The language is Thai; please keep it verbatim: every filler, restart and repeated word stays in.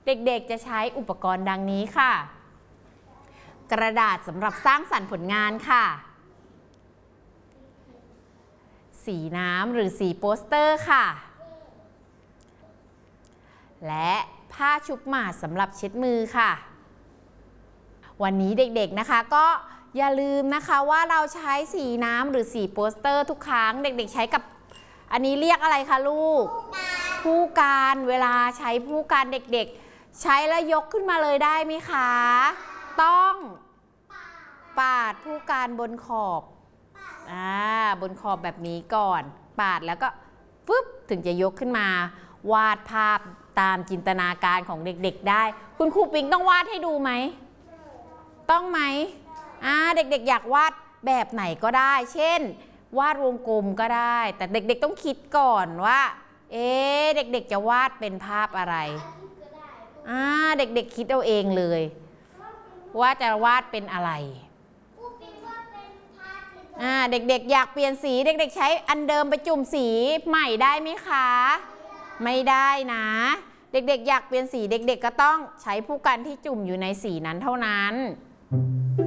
เด็กๆจะใช้อุปกรณ์ดังนี้ค่ะกระดาษสำหรับสร้างสรรค์ผลงานค่ะสีน้ำหรือสีโปสเตอร์ค่ะและผ้าชุบหมาดสำหรับเช็ดมือค่ะวันนี้เด็กๆนะคะก็อย่าลืมนะคะว่าเราใช้สีน้ำหรือสีโปสเตอร์ทุกครั้งเด็กๆใช้กับอันนี้เรียกอะไรคะลูกผู้การเวลาใช้ผู้การเด็กๆใช้แล้วยกขึ้นมาเลยได้ไหมคะต้องปาดผู้การบนขอบอ่าบนขอบแบบนี้ก่อนปาดแล้วก็ฟึบถึงจะยกขึ้นมาวาดภาพตามจินตนาการของเด็กๆได้คุณครูปิงต้องวาดให้ดูไหมต้องไหมอ่าเด็กๆอยากวาดแบบไหนก็ได้เช่นวาดวงกลมก็ได้แต่เด็กๆต้องคิดก่อนว่าเอ๊ะเด็กๆจะวาดเป็นภาพอะไรอ่าเด็กๆคิดเอาเองเลยว่าจะวาดเป็นอะไรอ่าเด็กๆอยากเปลี่ยนสีเด็กๆใช้อันเดิมไปจุ่มสีใหม่ได้ไหมคะไม่ได้นะเด็กๆอยากเปลี่ยนสีเด็กๆก็ต้องใช้ผู้กันที่จุ่มอยู่ในสีนั้นเท่านั้น